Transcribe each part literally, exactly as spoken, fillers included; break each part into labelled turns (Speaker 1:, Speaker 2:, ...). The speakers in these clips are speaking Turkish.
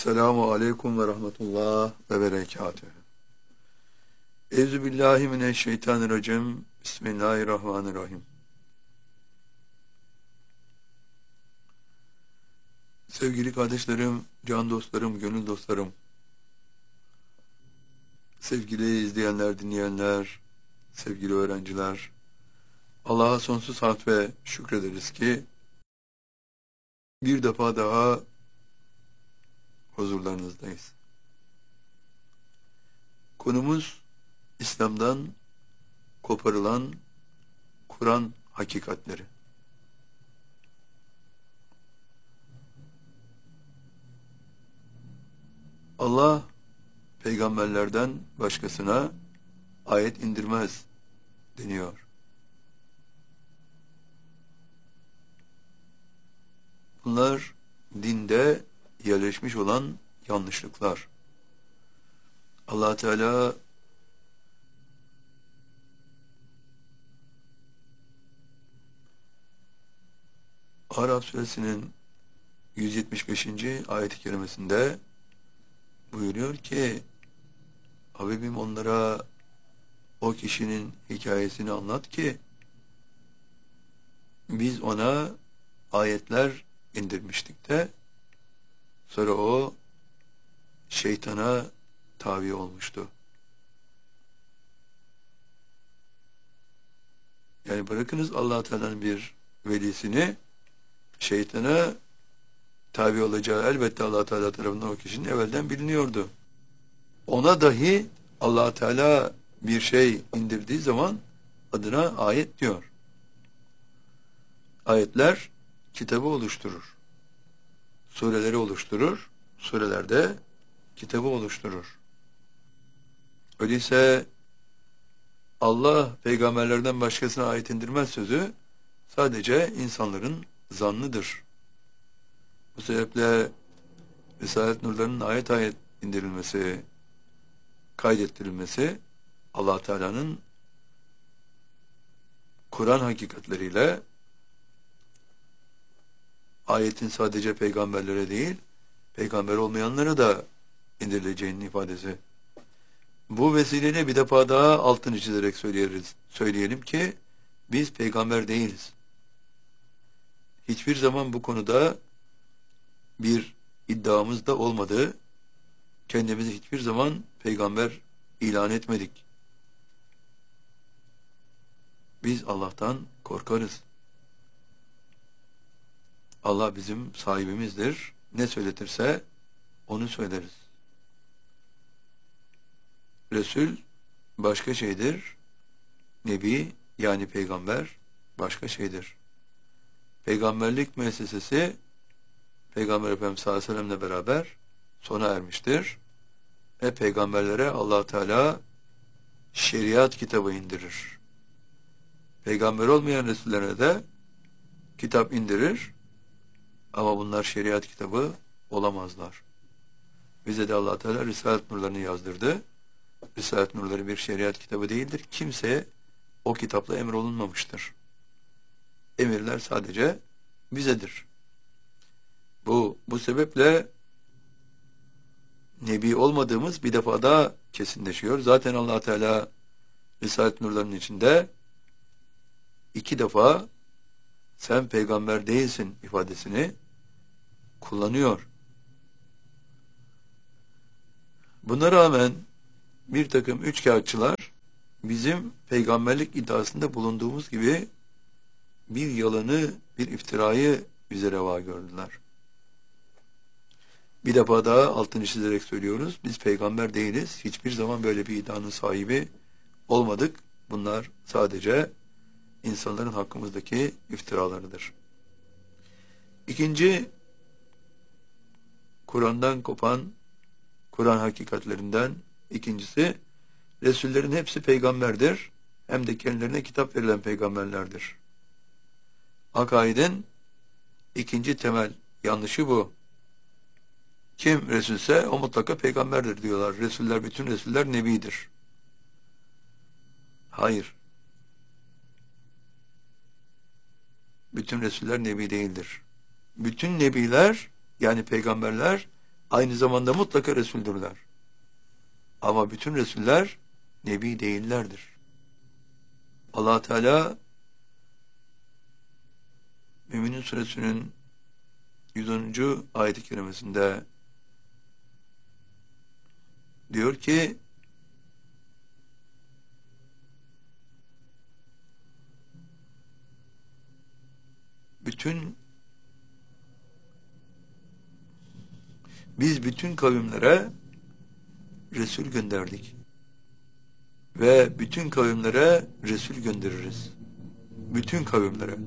Speaker 1: Esselamu aleyküm ve rahmetullah ve berekatühü. Euzubillahimineşşeytanirracim. Bismillahirrahmanirrahim. Sevgili kardeşlerim, can dostlarım, gönül dostlarım, sevgili izleyenler, dinleyenler, sevgili öğrenciler, Allah'a sonsuz hamd ve şükrederiz ki bir defa daha huzurlarınızdayız. Konumuz İslam'dan koparılan Kur'an hakikatleri. Allah peygamberlerden başkasına ayet indirmez deniyor. Bunlar dinde yerleşmiş olan yanlışlıklar. Allah Teala Araf suresinin yüz yetmiş beşinci ayet-i kerimesinde buyuruyor ki, Habibim onlara o kişinin hikayesini anlat ki biz ona ayetler indirmiştik de sonra o şeytana tabi olmuştu. Yani bırakınız Allah Teala'nın bir velisini, şeytana tabi olacağı elbette Allah Teala tarafından o kişinin evvelden biliniyordu. Ona dahi Allah Teala bir şey indirdiği zaman adına ayet diyor. Ayetler kitabı oluşturur. Sureleri oluşturur. Surelerde kitabı oluşturur. Öyleyse Allah peygamberlerden başkasına ayet indirmez sözü sadece insanların zannıdır. Bu sebeple Risalet nurlarının ayet ayet indirilmesi, kaydettirilmesi Allah Teala'nın Kur'an hakikatleriyle ayetin sadece peygamberlere değil, peygamber olmayanlara da indirileceğinin ifadesi. Bu vesileyle bir defa daha altını çizerek söyleyeriz, söyleyelim ki biz peygamber değiliz. Hiçbir zaman bu konuda bir iddiamız da olmadı. Kendimizi hiçbir zaman peygamber ilan etmedik. Biz Allah'tan korkarız. Allah bizim sahibimizdir. Ne söyletirse onu söyleriz. Resul başka şeydir. Nebi yani peygamber başka şeydir. Peygamberlik müessesesi Peygamber Efendimiz sallallahu aleyhi ve sellem'le beraber sona ermiştir. Ve peygamberlere Allah Teala şeriat kitabı indirir. Peygamber olmayan Resullere de kitap indirir. Ama bunlar şeriat kitabı olamazlar. Bize de Allah Teala Risalet nurlarını yazdırdı. Risalet nurları bir şeriat kitabı değildir. Kimseye o kitapla emrolunmamıştır. Emirler sadece bizedir. Bu, bu sebeple Nebi olmadığımız bir defa daha kesinleşiyor. Zaten Allah Teala Risalet nurlarının içinde iki defa sen peygamber değilsin ifadesini kullanıyor. Buna rağmen bir takım üçkağıtçılar bizim peygamberlik iddiasında bulunduğumuz gibi bir yalanı, bir iftirayı bize reva gördüler. Bir defa daha altını çizerek söylüyoruz. Biz peygamber değiliz. Hiçbir zaman böyle bir iddianın sahibi olmadık. Bunlar sadece insanların hakkımızdaki iftiralarıdır. İkinci, Kur'an'dan kopan Kur'an hakikatlerinden ikincisi, Resullerin hepsi peygamberdir. Hem de kendilerine kitap verilen peygamberlerdir. Akaidin ikinci temel yanlışı bu. Kim Resulse o mutlaka peygamberdir diyorlar. Resuller, bütün Resuller Nebidir. Hayır. Bütün Resuller Nebi değildir. Bütün Nebiler yani peygamberler aynı zamanda mutlaka Resuldürler. Ama bütün Resuller Nebi değillerdir. Allah Teala Mü'minin Suresinin yüz onuncu ayet-i kerimesinde diyor ki bütün biz bütün kavimlere Resul gönderdik. Ve bütün kavimlere Resul göndeririz. Bütün kavimlere.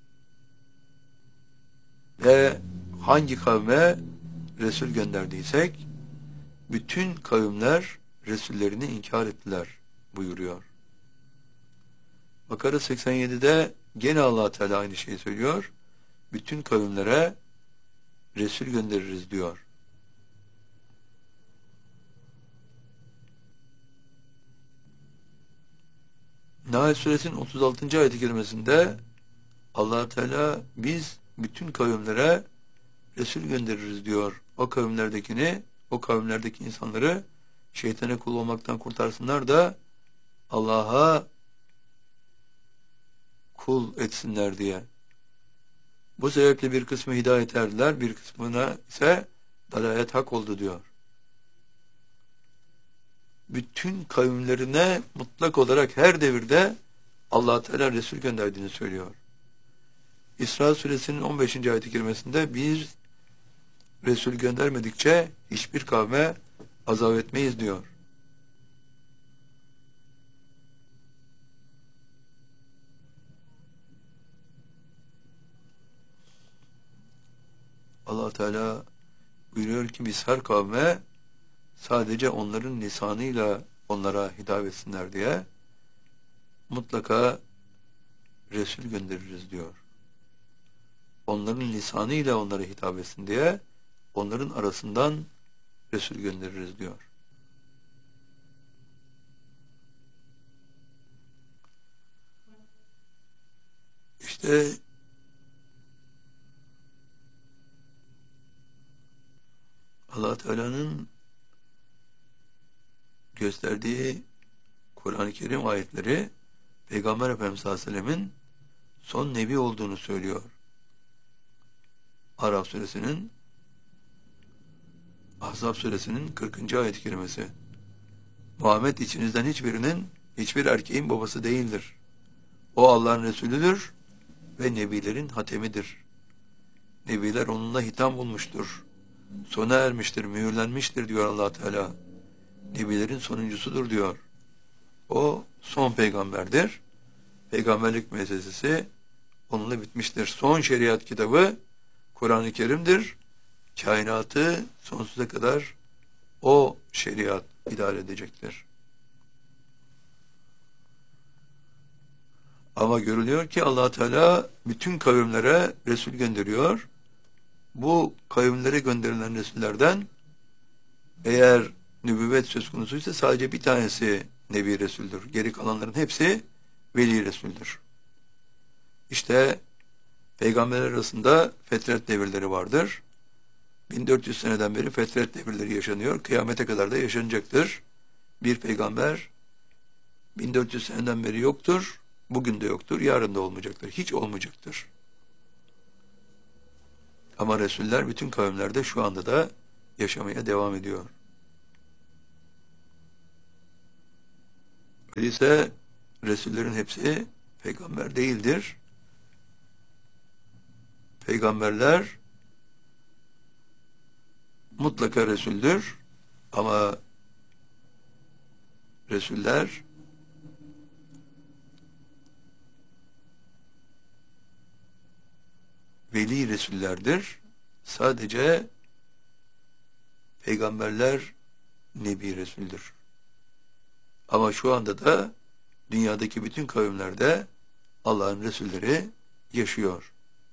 Speaker 1: Ve hangi kavme Resul gönderdiysek bütün kavimler Resullerini inkar ettiler buyuruyor. Bakara seksen yedide gene Allah Teala aynı şeyi söylüyor. Bütün kavimlere Resul göndeririz diyor. Nahl Suresinin otuz altıncı ayet-i kerimesinde Allah Teala biz bütün kavimlere Resul göndeririz diyor. O kavimlerdekini, o kavimlerdeki insanları şeytana kul olmaktan kurtarsınlar da Allah'a kul etsinler diye. Bu sebeple bir kısmı hidayet erdiler, bir kısmına ise dalalet hak oldu diyor. Bütün kavimlerine mutlak olarak her devirde Allah Teala Resul gönderdiğini söylüyor. İsra Suresinin on beşinci ayet-i kerimesinde biz Resul göndermedikçe hiçbir kavme azap etmeyiz diyor. Allah Teala buyuruyor ki biz her kavme sadece onların lisanıyla onlara hitap etsinler diye mutlaka Resul göndeririz diyor. Onların lisanıyla onlara hitap etsin diye onların arasından Resul göndeririz diyor. İşte Allah Teala'nın gösterdiği Kur'an-ı Kerim ayetleri Peygamber Efendimiz sallallahu aleyhi ve sellemin son nebi olduğunu söylüyor. Araf suresinin Ahzab suresinin kırkıncı ayet-i kerimesi. Muhammed içinizden hiçbirinin, hiçbir erkeğin babası değildir. O Allah'ın Resulüdür ve nebilerin hatemidir. Nebiler onunla hitam bulmuştur. Sona ermiştir, mühürlenmiştir diyor Allah Teala. Nebilerin sonuncusudur diyor. O son peygamberdir. Peygamberlik müessesesi onunla bitmiştir. Son şeriat kitabı Kur'an-ı Kerim'dir. Kainatı sonsuza kadar o şeriat idare edecektir. Ama görülüyor ki Allah Teala bütün kavimlere Resul gönderiyor. Bu kavimlere gönderilen Resullerden eğer nübüvvet söz konusuysa sadece bir tanesi Nebi Resul'dür. Geri kalanların hepsi Veli Resul'dür. İşte peygamberler arasında fetret devirleri vardır. bin dört yüz seneden beri fetret devirleri yaşanıyor. Kıyamete kadar da yaşanacaktır. Bir peygamber bin dört yüz seneden beri yoktur. Bugün de yoktur. Yarın da olmayacaktır. Hiç olmayacaktır. Ama Resuller bütün kavimlerde şu anda da yaşamaya devam ediyor. Öyleyse Resullerin hepsi peygamber değildir. Peygamberler mutlaka Resul'dür ama Resuller veli Resullerdir. Sadece peygamberler Nebi Resul'dür. Ama şu anda da dünyadaki bütün kavimlerde Allah'ın Resulleri yaşıyor.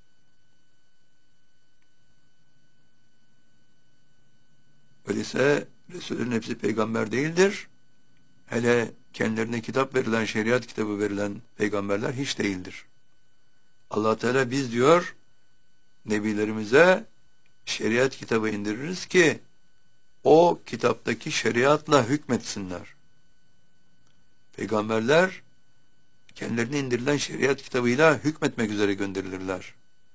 Speaker 1: Öyleyse Resullerin hepsi peygamber değildir. Hele kendilerine kitap verilen, şeriat kitabı verilen peygamberler hiç değildir. Allah Teala biz diyor, nebilerimize şeriat kitabı indiririz ki o kitaptaki şeriatla hükmetsinler. Peygamberler kendilerine indirilen şeriat kitabıyla hükmetmek üzere gönderilirler.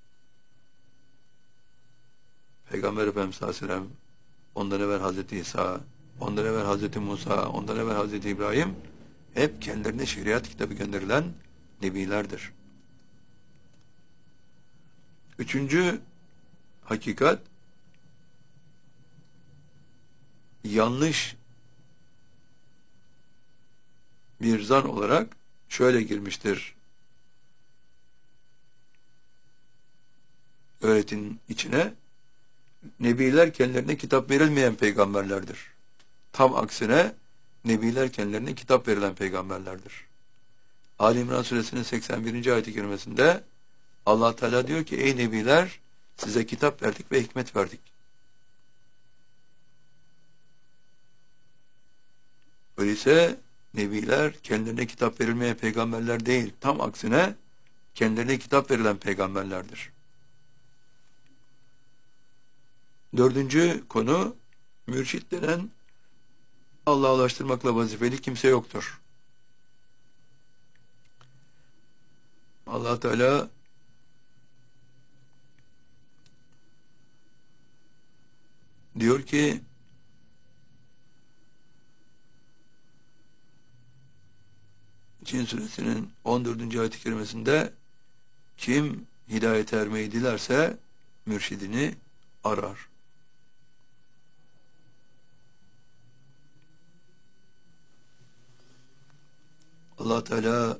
Speaker 1: Peygamber Efendimiz sallallahu aleyhi ve sellem, ondan evvel Hazreti İsa, ondan evvel Hazreti Musa, ondan evvel Hazreti İbrahim hep kendilerine şeriat kitabı gönderilen nebilerdir. Üçüncü hakikat, yanlış bir zan olarak şöyle girmiştir öğretinin içine: Nebiler kendilerine kitap verilmeyen peygamberlerdir. Tam aksine nebiler kendilerine kitap verilen peygamberlerdir. Ali İmran suresinin seksen birinci ayet-i kerimesinde Allah Teala diyor ki: ey nebiler, size kitap verdik ve hikmet verdik. Öyleyse nebiler kendilerine kitap verilmeyen peygamberler değil, tam aksine kendilerine kitap verilen peygamberlerdir. Dördüncü konu, mürşit denen Allah'a ulaştırmakla vazifeli kimse yoktur. Allah Teala diyor ki: Cin suresinin on dördüncü ayet-i kerimesinde, kim hidayete ermeyi dilerse mürşidini arar. Allah Teala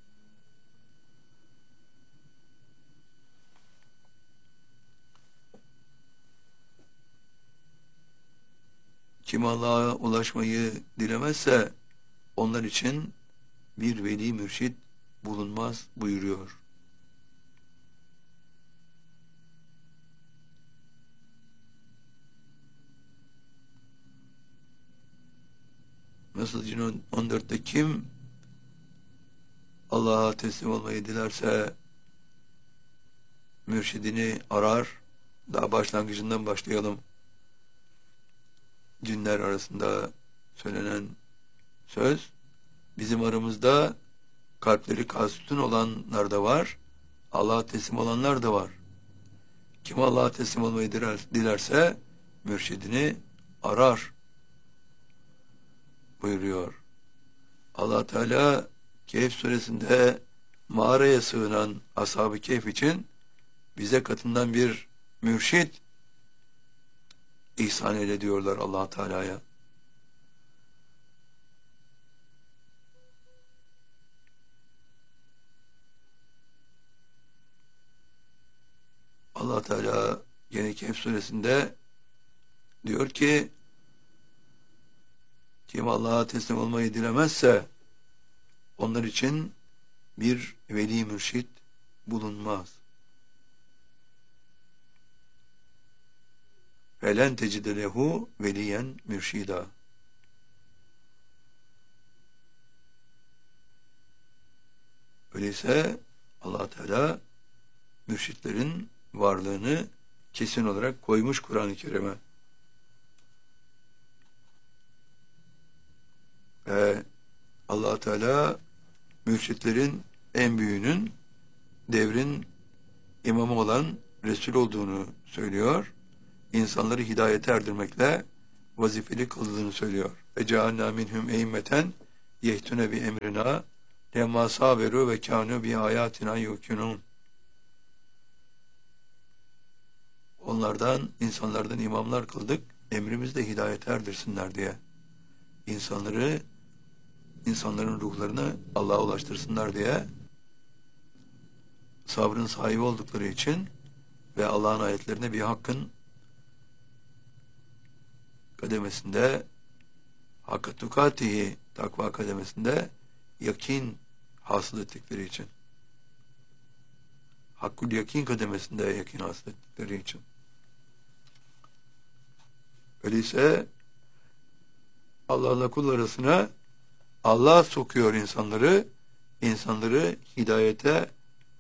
Speaker 1: kim Allah'a ulaşmayı dilemezse onlar için bir veli mürşid bulunmaz buyuruyor. Nasıl Cin on dörtte kim Allah'a teslim olmayı dilerse mürşidini arar. Daha başlangıcından başlayalım. Cinler arasında söylenen söz, bizim aramızda kalpleri kasütün olanlar da var, Allah'a teslim olanlar da var. Kim Allah'a teslim olmayı dilerse mürşidini arar buyuruyor. Allah Teala Kehf suresinde mağaraya sığınan ashab-ı Kehf için bize katından bir mürşid ihsan eyle diyorlar Allah Teala'ya. Allah Teala yine Kehf suresinde diyor ki: kim Allah'a teslim olmayı dilemezse onlar için bir veli mürşid bulunmaz. Velen tecide lehu veliyen mürşida. Öyleyse Allah Teala mürşitlerin varlığını kesin olarak koymuş Kur'an-ı Kerim'e. Ve Allah Teala mürşitlerin en büyüğünün devrin imamı olan Resul olduğunu söylüyor. İnsanları hidayete erdirmekle vazifeli kıldığını söylüyor. Ve cealna minhum eimmeten yehtune bi emrina lemma saberu ve kanu bi ayatina yukinun. Onlardan, insanlardan imamlar kıldık, emrimizde hidayete erdirsinler diye. İnsanları, insanların ruhlarını Allah'a ulaştırsınlar diye, sabrın sahibi oldukları için ve Allah'ın ayetlerine bir hakkın kademesinde, hakka tukatihi, takva kademesinde yakin hasıl ettikleri için, hakkul yakin kademesinde yakin hasıl ettikleri için. Öyleyse Allah'la kul arasına Allah sokuyor insanları, insanları hidayete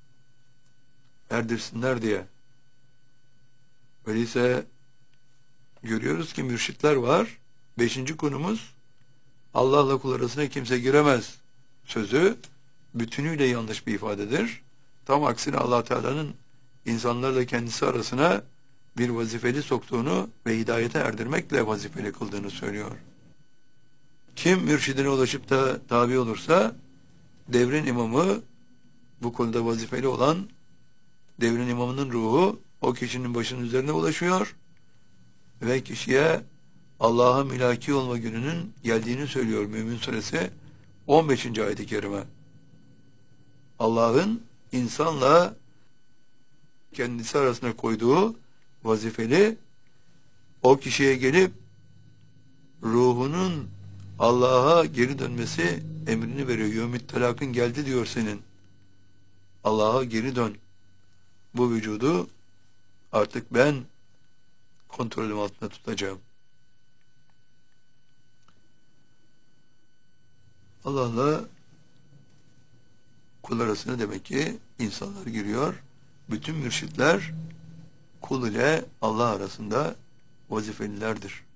Speaker 1: erdirsinler diye. Öyleyse görüyoruz ki mürşitler var. Beşinci konumuz, Allah'la kul arasına kimse giremez sözü bütünüyle yanlış bir ifadedir. Tam aksine Allah Teala'nın insanlarla kendisi arasına bir vazifeli soktuğunu ve hidayete erdirmekle vazifeli kıldığını söylüyor. Kim mürşidine ulaşıp da tabi olursa, devrin imamı, bu konuda vazifeli olan devrin imamının ruhu o kişinin başının üzerine ulaşıyor ve kişiye Allah'a mülaki olma gününün geldiğini söylüyor Mümin Suresi on beşinci ayet-i kerime. Allah'ın insanla kendisi arasına koyduğu vazifeli o kişiye gelip ruhunun Allah'a geri dönmesi emrini veriyor. Yevmit telakın geldi diyor senin. Allah'a geri dön. Bu vücudu artık ben kontrolüm altında tutacağım. Allah'la kul arasına demek ki insanlar giriyor. Bütün mürşitler kul ile Allah arasında vazifelilerdir.